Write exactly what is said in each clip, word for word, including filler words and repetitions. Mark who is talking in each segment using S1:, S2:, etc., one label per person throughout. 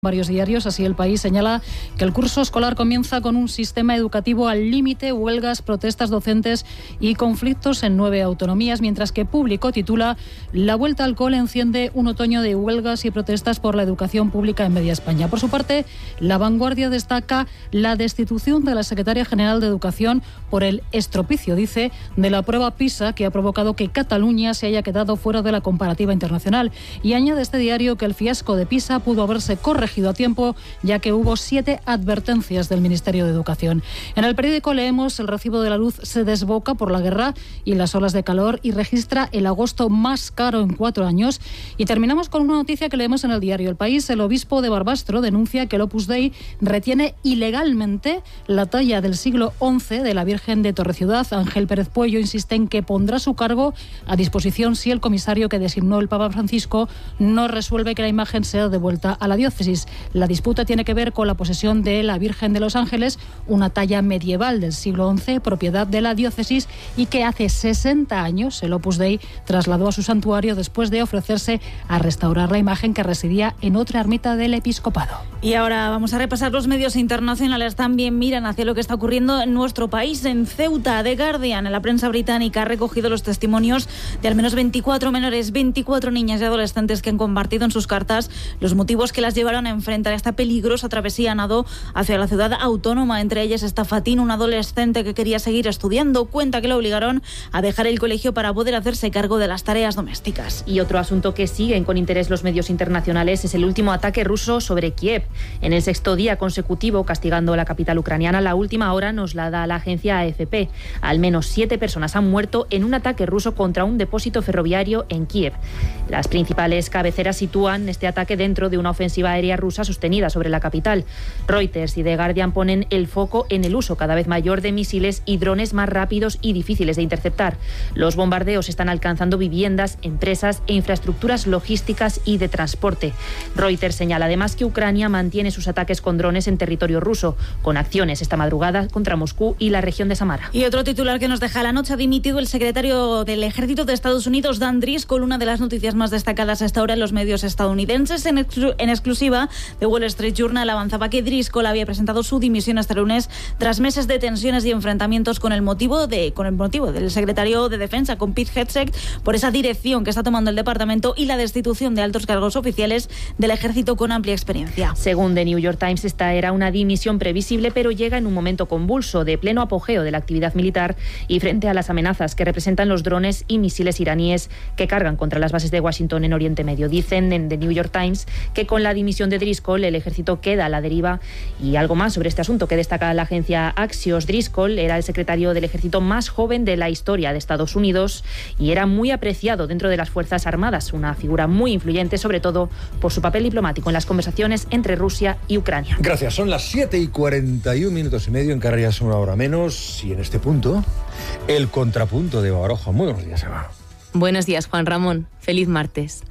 S1: Varios diarios, así El País señala que el curso escolar comienza con un sistema educativo al límite, huelgas, protestas docentes y conflictos en nueve autonomías, mientras que Público titula La vuelta al cole enciende un otoño de huelgas y protestas por la educación pública en media España. Por su parte, La Vanguardia destaca la destitución de la secretaria general de Educación por el estropicio, dice, de la prueba PISA que ha provocado que Cataluña se haya quedado fuera de la comparativa internacional. Y añade este diario que el fiasco de PISA pudo haberse corregido a tiempo, ya que hubo siete advertencias del Ministerio de Educación. En el periódico leemos: el recibo de la luz se desboca por la guerra y las olas de calor y registra el agosto más caro en cuatro años. Y terminamos con una noticia que leemos en el diario El País. El obispo de Barbastro denuncia que el Opus Dei retiene ilegalmente la talla del siglo once de la Virgen de Torreciudad. Ángel Pérez Puello insiste en que pondrá su cargo a disposición si el comisario que designó el Papa Francisco no resuelve que la imagen sea devuelta a la diócesis. La disputa tiene que ver con la posesión de la Virgen de los Ángeles, una talla medieval del siglo once, propiedad de la diócesis, y que hace sesenta años el Opus Dei trasladó a su santuario después de ofrecerse a restaurar la imagen que residía en otra ermita del episcopado.
S2: Y ahora vamos a repasar los medios internacionales. También miran hacia lo que está ocurriendo en nuestro país. En Ceuta, The Guardian, en la prensa británica, ha recogido los testimonios de al menos veinticuatro menores, veinticuatro niñas y adolescentes que han compartido en sus cartas los motivos que las llevaron a enfrentar esta peligrosa travesía a nado hacia la ciudad autónoma. Entre ellas está Fatín, un adolescente que quería seguir estudiando. Cuenta que lo obligaron a dejar el colegio para poder hacerse cargo de las tareas domésticas.
S3: Y otro asunto que siguen con interés los medios internacionales es el último ataque ruso sobre Kiev. En el sexto día consecutivo, castigando la capital ucraniana, la última hora nos la da la agencia A F P. Al menos siete personas han muerto en un ataque ruso contra un depósito ferroviario en Kiev. Las principales cabeceras sitúan este ataque dentro de una ofensiva aérea rusa sostenida sobre la capital. Reuters y The Guardian ponen el foco en el uso cada vez mayor de misiles y drones más rápidos y difíciles de interceptar. Los bombardeos están alcanzando viviendas, empresas e infraestructuras logísticas y de transporte. Reuters señala además que Ucrania mantiene sus ataques con drones en territorio ruso, con acciones esta madrugada contra Moscú y la región de Samara.
S2: Y otro titular que nos deja la noche: ha dimitido el secretario del Ejército de Estados Unidos, Dan Driscoll, una de las noticias más destacadas hasta ahora en los medios estadounidenses. En, exclu- en exclusiva, The Wall Street Journal avanzaba que Driscoll había presentado su dimisión este lunes tras meses de tensiones y enfrentamientos con el motivo de con el motivo del secretario de Defensa, con Pete Hegseth, por esa dirección que está tomando el departamento y la destitución de altos cargos oficiales del Ejército con amplia experiencia.
S3: Según The New York Times, esta era una dimisión previsible, pero llega en un momento convulso, de pleno apogeo de la actividad militar y frente a las amenazas que representan los drones y misiles iraníes que cargan contra las bases de Washington en Oriente Medio. Dicen en The New York Times que con la dimisión de Driscoll el ejército queda a la deriva. Y algo más sobre este asunto que destaca la agencia Axios: Driscoll era el secretario del ejército más joven de la historia de Estados Unidos y era muy apreciado dentro de las Fuerzas Armadas, una figura muy influyente, sobre todo por su papel diplomático en las conversaciones entre Rusia y Ucrania.
S4: Gracias, son las siete y cuarenta y un minutos y medio, en Canarias una hora menos, y en este punto, el contrapunto de Eva Baroja. Muy buenos días, Eva.
S5: Buenos días, Juan Ramón. Feliz martes.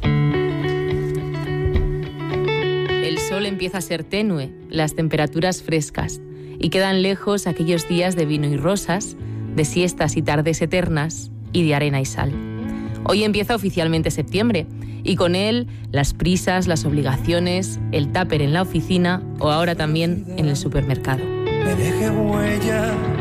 S5: El sol empieza a ser tenue, las temperaturas frescas, y quedan lejos aquellos días de vino y rosas, de siestas y tardes eternas, y de arena y sal. Hoy empieza oficialmente septiembre, y con él las prisas, las obligaciones, el tupper en la oficina o ahora también en el supermercado.
S6: Me dejé huella